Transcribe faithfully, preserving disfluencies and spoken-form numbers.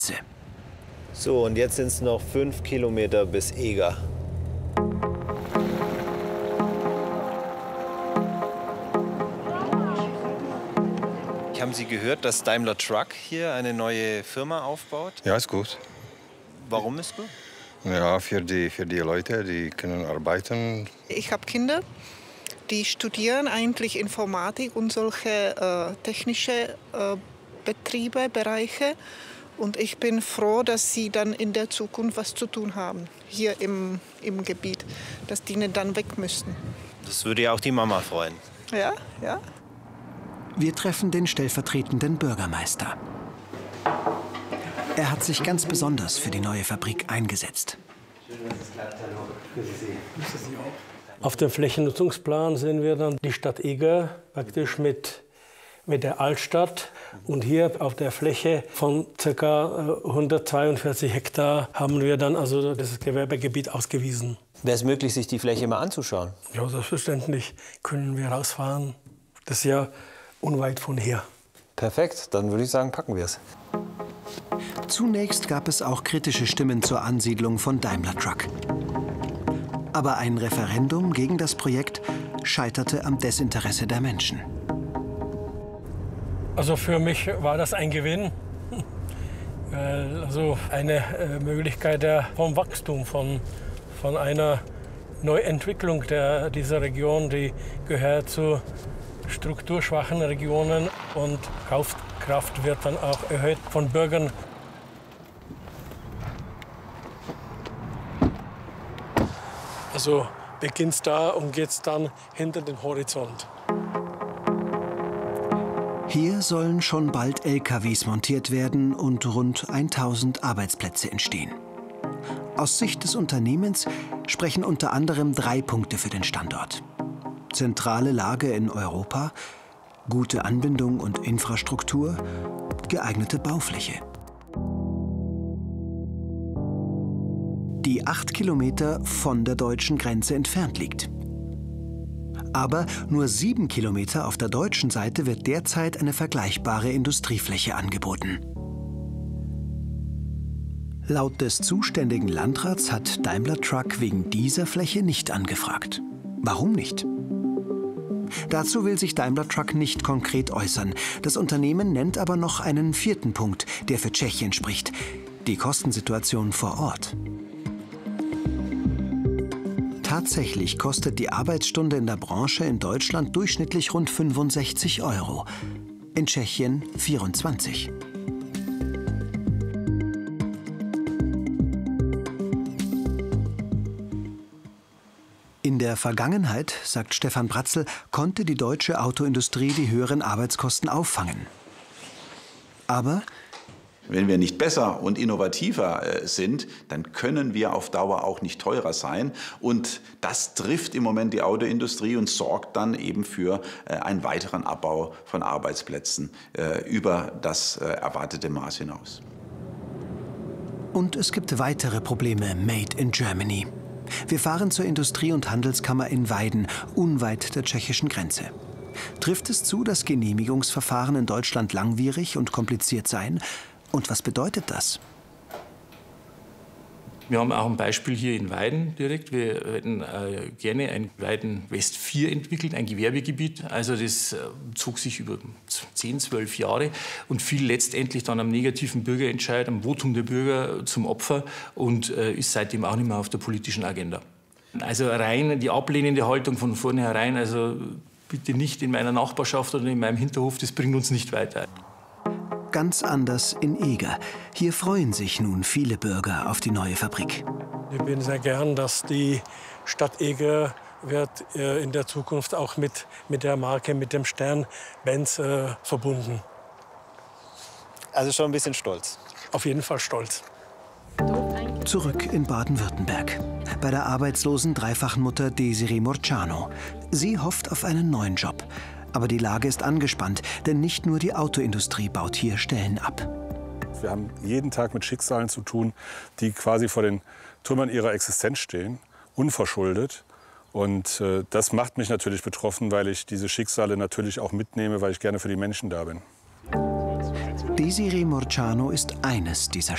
So, und jetzt sind es noch fünf Kilometer bis Eger. Haben Sie gehört, dass Daimler Truck hier eine neue Firma aufbaut? Ja, ist gut. Warum ist gut? Ja, für die, für die Leute, die können arbeiten. Ich habe Kinder, die studieren eigentlich Informatik und solche äh, technische äh, Betriebe, Bereiche. Und ich bin froh, dass sie dann in der Zukunft was zu tun haben, hier im, im Gebiet, dass die nicht dann weg müssten. Das würde ja auch die Mama freuen. Ja, ja. Wir treffen den stellvertretenden Bürgermeister. Er hat sich ganz besonders für die neue Fabrik eingesetzt. Auf dem Flächennutzungsplan sehen wir dann die Stadt Eger praktisch mit, mit der Altstadt. Und hier auf der Fläche von ca. hundertzweiundvierzig Hektar haben wir dann also das Gewerbegebiet ausgewiesen. Wäre es möglich, sich die Fläche mal anzuschauen? Ja, selbstverständlich können wir rausfahren. Das ist ja unweit von hier. Perfekt, dann würde ich sagen, packen wir es. Zunächst gab es auch kritische Stimmen zur Ansiedlung von Daimler Truck. Aber ein Referendum gegen das Projekt scheiterte am Desinteresse der Menschen. Also für mich war das ein Gewinn. Also eine Möglichkeit vom Wachstum, von, von einer Neuentwicklung der, dieser Region, die gehört zu strukturschwachen Regionen, und Kaufkraft wird dann auch erhöht von Bürgern. Also beginnt da und geht dann hinter den Horizont. Hier sollen schon bald L K Ws montiert werden und rund tausend Arbeitsplätze entstehen. Aus Sicht des Unternehmens sprechen unter anderem drei Punkte für den Standort: zentrale Lage in Europa, gute Anbindung und Infrastruktur, geeignete Baufläche. Die acht Kilometer von der deutschen Grenze entfernt liegt. Aber nur sieben Kilometer auf der deutschen Seite wird derzeit eine vergleichbare Industriefläche angeboten. Laut des zuständigen Landrats hat Daimler Truck wegen dieser Fläche nicht angefragt. Warum nicht? Dazu will sich Daimler Truck nicht konkret äußern. Das Unternehmen nennt aber noch einen vierten Punkt, der für Tschechien spricht: die Kostensituation vor Ort. Tatsächlich kostet die Arbeitsstunde in der Branche in Deutschland durchschnittlich rund fünfundsechzig Euro. In Tschechien vierundzwanzig. In der Vergangenheit, sagt Stefan Bratzel, konnte die deutsche Autoindustrie die höheren Arbeitskosten auffangen. Aber wenn wir nicht besser und innovativer äh, sind, dann können wir auf Dauer auch nicht teurer sein. Und das trifft im Moment die Autoindustrie und sorgt dann eben für äh, einen weiteren Abbau von Arbeitsplätzen äh, über das äh, erwartete Maß hinaus. Und es gibt weitere Probleme made in Germany. Wir fahren zur Industrie- und Handelskammer in Weiden, unweit der tschechischen Grenze. Trifft es zu, dass Genehmigungsverfahren in Deutschland langwierig und kompliziert seien? Und was bedeutet das? Wir haben auch ein Beispiel hier in Weiden direkt. Wir hätten äh, gerne ein Weiden West vier entwickelt, ein Gewerbegebiet. Also das äh, zog sich über zehn, zwölf Jahre und fiel letztendlich dann am negativen Bürgerentscheid, am Votum der Bürger zum Opfer und äh, ist seitdem auch nicht mehr auf der politischen Agenda. Also rein die ablehnende Haltung von vornherein, also bitte nicht in meiner Nachbarschaft oder in meinem Hinterhof, das bringt uns nicht weiter. Ganz anders in Eger. Hier freuen sich nun viele Bürger auf die neue Fabrik. Ich bin sehr gern, dass die Stadt Eger wird äh, in der Zukunft auch mit, mit der Marke, mit dem Stern Benz äh, verbunden. Also schon ein bisschen stolz. Auf jeden Fall stolz. Zurück in Baden-Württemberg. Bei der arbeitslosen Dreifachmutter Desiree Murciano. Sie hofft auf einen neuen Job. Aber die Lage ist angespannt, denn nicht nur die Autoindustrie baut hier Stellen ab. Wir haben jeden Tag mit Schicksalen zu tun, die quasi vor den Trümmern ihrer Existenz stehen, unverschuldet. Und äh, das macht mich natürlich betroffen, weil ich diese Schicksale natürlich auch mitnehme, weil ich gerne für die Menschen da bin. Desiree Murciano ist eines dieser